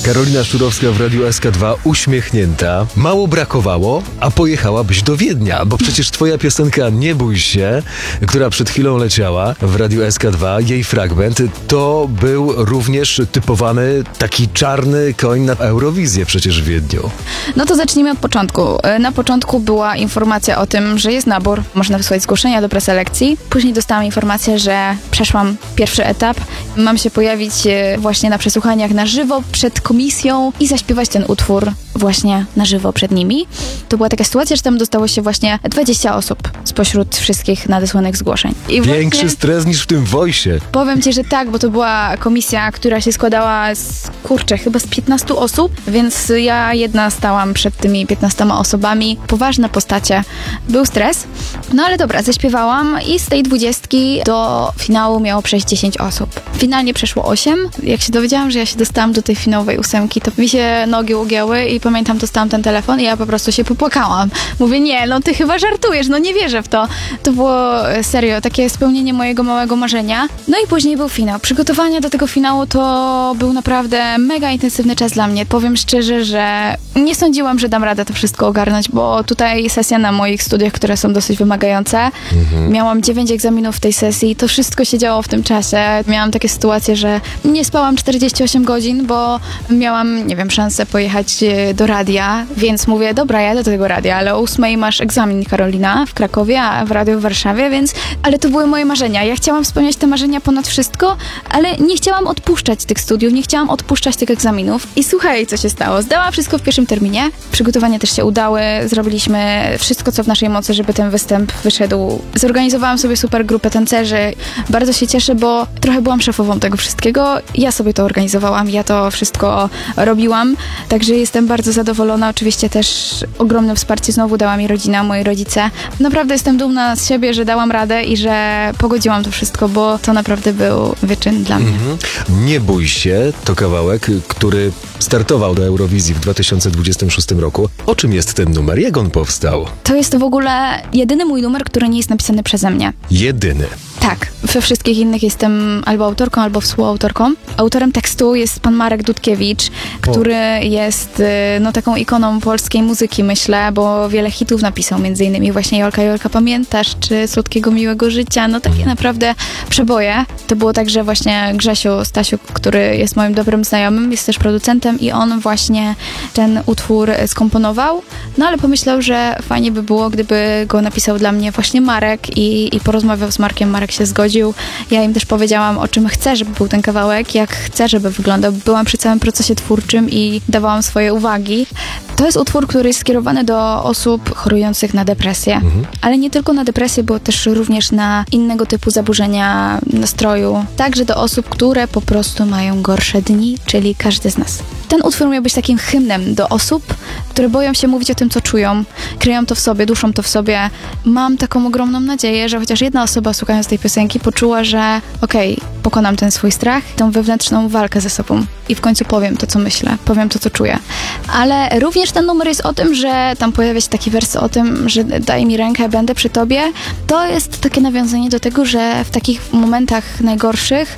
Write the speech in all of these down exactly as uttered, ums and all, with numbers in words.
Karolina Szczurowska w Radiu S K dwa, uśmiechnięta. Mało brakowało, a pojechałabyś do Wiednia, bo przecież twoja piosenka Nie bój się, która przed chwilą leciała w Radiu S K dwa, jej fragment, to był również typowany taki czarny koń na Eurowizję przecież w Wiedniu. No to zacznijmy od początku. Na początku była informacja o tym, że jest nabór, można wysłać zgłoszenia do preselekcji. Później dostałam informację, że przeszłam pierwszy etap. Mam się pojawić właśnie na przesłuchaniach na żywo przed komisją i zaśpiewać ten utwór właśnie na żywo przed nimi. To była taka sytuacja, że tam dostało się właśnie dwadzieścia osób spośród wszystkich nadesłanych zgłoszeń. I Większy właśnie stres niż w tym Voice'ie. powiem ci, że tak, bo to była komisja, która się składała z, kurczę, chyba z piętnastu osób, więc ja jedna stałam przed tymi piętnastoma osobami. Poważne postacie. Był stres. No ale dobra, zaśpiewałam i z tej dwudziestki do finału miało przejść dziesięć osób. Finalnie przeszło osiem. Jak się dowiedziałam, że ja się dostałam do tej finałowej ósemki, to mi się nogi ugięły i pamiętam, dostałam ten telefon i ja po prostu się popłakałam. Mówię, nie, no ty chyba żartujesz, no nie wierzę w to. To było serio, takie spełnienie mojego małego marzenia. No i później był finał. Przygotowania do tego finału to był naprawdę mega intensywny czas dla mnie. Powiem szczerze, że nie sądziłam, że dam radę to wszystko ogarnąć, bo tutaj sesja na moich studiach, które są dosyć wymagające. Mhm. Miałam dziewięć egzaminów w tej sesji, to wszystko się działo w tym czasie. Miałam takie sytuacje, że nie spałam czterdzieści osiem godzin, bo miałam, nie wiem, szansę pojechać do radia, więc mówię, dobra, jadę do tego radia, ale o ósmej masz egzamin, Karolina, w Krakowie, a w radiu w Warszawie, więc, ale to były moje marzenia. Ja chciałam spełniać te marzenia ponad wszystko, ale nie chciałam odpuszczać tych studiów, nie chciałam odpuszczać tych egzaminów. I słuchaj, co się stało. Zdałam wszystko w pierwszym terminie. Przygotowania też się udały. Zrobiliśmy wszystko, co w naszej mocy, żeby ten występ wyszedł. Zorganizowałam sobie super grupę tancerzy. Bardzo się cieszę, bo trochę byłam szefową tego wszystkiego. Ja sobie to organizowałam, ja to wszystko robiłam. Także jestem bardzo zadowolona. Oczywiście też ogromne wsparcie znowu dała mi rodzina, moi rodzice. Naprawdę jestem dumna z siebie, że dałam radę i że pogodziłam to wszystko, bo to naprawdę był wyczyn dla mnie. Mhm. Nie bój się, to kawałek, który startował do Eurowizji w dwa tysiące dwudziestym szóstym roku. O czym jest ten numer? Jak on powstał? To jest w ogóle jedyny mój numer, który nie jest napisany przeze mnie. Jedyny. Tak, we wszystkich innych jestem albo autorką, albo współautorką. Autorem tekstu jest pan Marek Dudkiewicz, który o. jest no, taką ikoną polskiej muzyki, myślę, bo wiele hitów napisał, między innymi właśnie Jolka, Jolka, pamiętasz, czy Słodkiego Miłego Życia, no takie naprawdę przeboje. To było tak, że właśnie Grzesiu Stasiuk, który jest moim dobrym znajomym, jest też producentem i on właśnie ten utwór skomponował, no ale pomyślał, że fajnie by było, gdyby go napisał dla mnie właśnie Marek i, i porozmawiał z Markiem, Marek się zgodził. Ja im też powiedziałam, o czym chcę, żeby był ten kawałek, jak chcę, żeby wyglądał. Byłam przy całym procesie twórczym i dawałam swoje uwagi. To jest utwór, który jest skierowany do osób chorujących na depresję. Mhm. Ale nie tylko na depresję, bo też również na innego typu zaburzenia nastroju. Także do osób, które po prostu mają gorsze dni, czyli każdy z nas. Ten utwór miał być takim hymnem do osób, które boją się mówić o tym, co czują. Kryją to w sobie, duszą to w sobie. Mam taką ogromną nadzieję, że chociaż jedna osoba, słuchając tej piosenki, poczuła, że okej, okay, pokonam ten swój strach, tą wewnętrzną walkę ze sobą i w końcu powiem to, co myślę, powiem to, co czuję. Ale również ten numer jest o tym, że tam pojawia się taki wers o tym, że daj mi rękę, będę przy tobie. To jest takie nawiązanie do tego, że w takich momentach najgorszych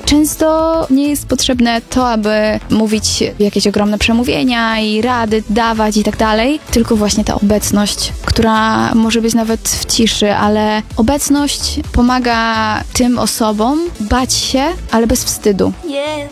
często nie jest potrzebne to, aby mówić jakieś ogromne przemówienia i rady dawać i tak dalej, tylko właśnie ta obecność, która może być nawet w ciszy, ale obecność pomaga tym osobom bać się, ale bez wstydu. Yeah.